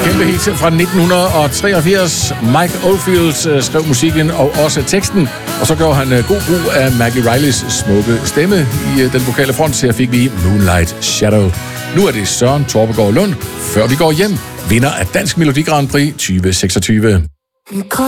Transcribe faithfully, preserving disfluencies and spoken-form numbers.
kæmpe hit fra nitten treogfirs. Mike Oldfield skrev musikken og også teksten, og så gjorde han god brug af Maggie Rileys smukke stemme i den vokale front. Her fik vi Moonlight Shadow. Nu er det Søren Torpegaard Lund, før vi går hjem, vinder af Dansk Melodi Grand Prix tyve seksogtyve.